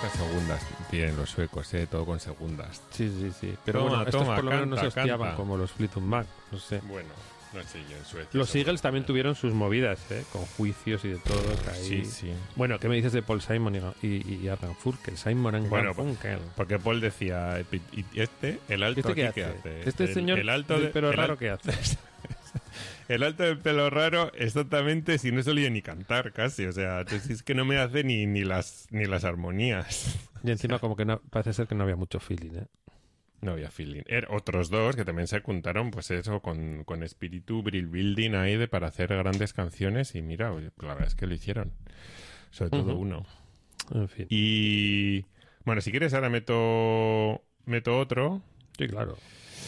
Estas segundas tienen los suecos, todo con segundas. Sí. Pero Toma, bueno, estos toma, por lo menos no se canta, hostiaban canta. como los Fleetwood Mac, no sé. Bueno, no sé yo en Suecia. Los seguro Eagles también que- tuvieron sus movidas, con juicios y de todo. Ahí. Sí. Bueno, ¿qué me dices de Paul Simon y Adrian Furkel? Simon and Bueno, Garfunkel. porque Paul decía, ¿y el alto ¿Este aquí qué qué hace? hace? Este señor el alto del pelo el raro, al- ¿qué hace? El alto del pelo raro, exactamente, si no solía ni cantar casi, o sea, es que no me hace ni las armonías. Y encima como que no, parece ser que no había mucho feeling, ¿eh? No había feeling. Otros dos que también se juntaron, pues eso, con espíritu brill building ahí para hacer grandes canciones y mira, oye, la verdad es que lo hicieron. Sobre todo uno. En fin. Y bueno, si quieres ahora meto otro, Sí, claro.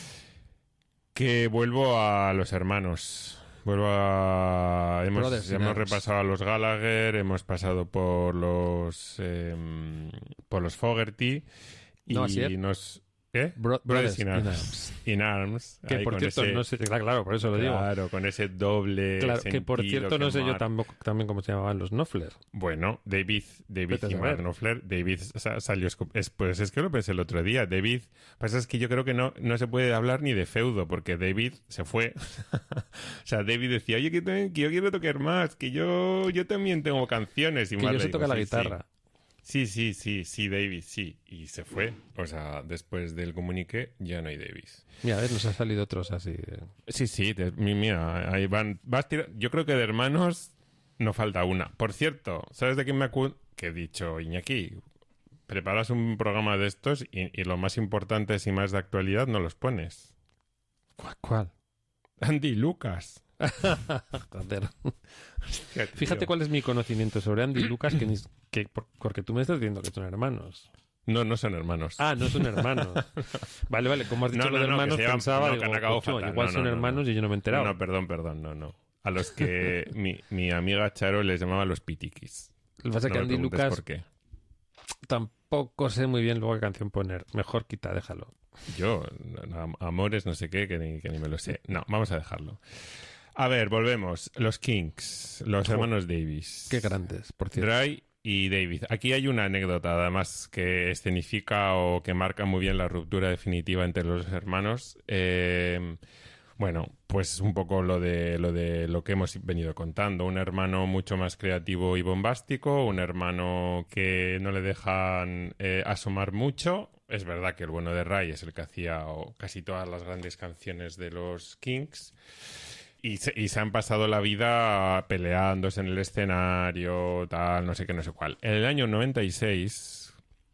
que vuelvo a los hermanos. Brothers Hemos in Arms. repasado a los Gallagher, hemos pasado por los Fogerty y No, así es. nos... ¿Qué? Brothers in in Arms. Arms. In Arms. Que ahí por con cierto, ese- no sé, claro, por eso lo digo. Claro, con ese doble Claro, que por sentido cierto no que sé yo Mark- también cómo se llamaban los Knopfler. Bueno, David Vete a y Mark saber. Knopfler. David salió... Pues es que lo pensé el otro día. David... Pasa es que yo creo que no se puede hablar ni de feudo, porque David se fue. O sea, David decía, oye, que yo quiero tocar más, que yo también tengo canciones. Y Que Mark yo le sé dijo, tocar la "Sí, guitarra. Sí, David, sí. Y se fue. O sea, después del comunique ya no hay David. Mira, a ver, nos han salido otros así. Sí, mira, ahí van. Yo creo que de hermanos no falta una. Por cierto, ¿sabes de quién me acuerdo? Que he dicho, Iñaki, preparas un programa de estos y los más importantes y más de actualidad no los pones. ¿Cuál? Andy y Lucas. Joder. Hostia, tío. Fíjate cuál es mi conocimiento sobre Andy y Lucas, porque tú me estás diciendo que son hermanos. No son hermanos. Ah, no son hermanos. Vale, como has dicho No, lo de no, hermanos, que se llaman- pensaba, no, digo, que han acabado "Coño, fatal". igual No, son no, hermanos y yo no me he enterado. No, perdón, no. A los que mi amiga Charo les llamaba los pitiquis. Lo que pasa es que No me Andy y preguntes Lucas por qué. tampoco sé muy bien luego qué canción poner. Mejor quita, déjalo. Yo, amores, no sé qué, que ni me lo sé. No, vamos a dejarlo. A ver, volvemos. Los Kinks, los hermanos Davis. Qué grandes, por cierto. Ray y David. Aquí hay una anécdota, además, que escenifica o que marca muy bien la ruptura definitiva entre los hermanos. Bueno, pues un poco lo que hemos venido contando. Un hermano mucho más creativo y bombástico, un hermano que no le dejan asomar mucho. Es verdad que el bueno de Ray es el que hacía casi todas las grandes canciones de los Kinks. Y se han pasado la vida peleándose en el escenario, tal, no sé qué, no sé cuál. En el año 96,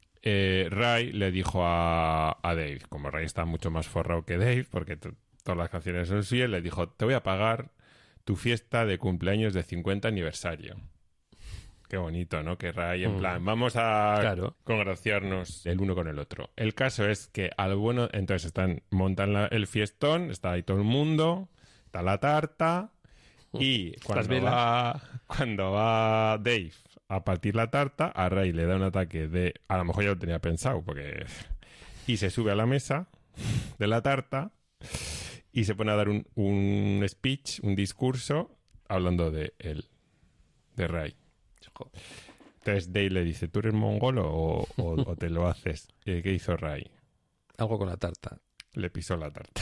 Ray le dijo a Dave, como Ray está mucho más forrado que Dave, porque todas las canciones son suyas, le dijo, te voy a pagar tu fiesta de cumpleaños de 50 aniversario. Qué bonito, ¿no? Que Ray, en plan, vamos a Claro. congraciarnos el uno con el otro. El caso es que al bueno, entonces montan el fiestón, está ahí todo el mundo, está la tarta, y Las velas. cuando va Dave a partir la tarta, a Ray le da un ataque a lo mejor ya lo tenía pensado, y se sube a la mesa de la tarta y se pone a dar un speech, un discurso, hablando de él, de Ray. Entonces Dave le dice, ¿tú eres mongolo o te lo haces? ¿Qué hizo Ray? Algo con la tarta. Le pisó la tarta.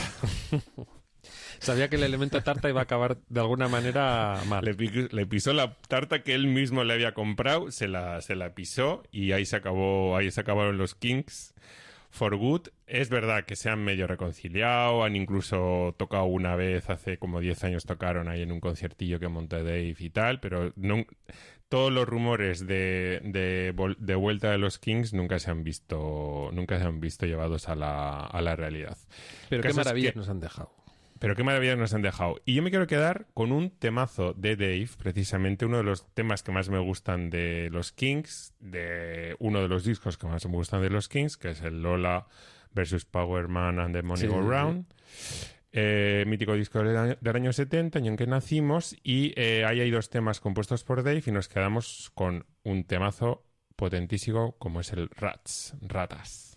Sabía que el elemento tarta iba a acabar de alguna manera mal. Le pisó la tarta que él mismo le había comprado, se la pisó y ahí se acabaron los Kinks for good. Es verdad que se han medio reconciliado, han incluso tocado una vez, hace como 10 años tocaron ahí en un conciertillo que montó Dave y tal, pero todos los rumores de vuelta de los Kinks nunca se han visto llevados a la realidad. Pero El qué caso es maravillas que- nos han dejado. Pero qué maravillas nos han dejado. Y yo me quiero quedar con un temazo de Dave, precisamente uno de los temas que más me gustan de los Kinks, de uno de los discos que más me gustan de los Kinks, que es el Lola versus Power Man and the Money Sí, Go sí, Round. Mítico disco del año 70, año en que nacimos. Y ahí hay dos temas compuestos por Dave y nos quedamos con un temazo potentísimo como es el Ratas.